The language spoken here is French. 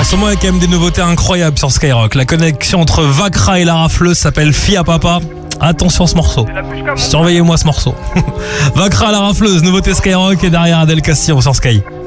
ce moment, il y a quand même des nouveautés incroyables sur Skyrock. La connexion entre Vakra et la rafleuse s'appelle Fia Papa. Attention ce morceau. Surveillez-moi ce morceau. Vakra la rafleuse, nouveauté Skyrock et derrière Adèle Castillon sur Sky.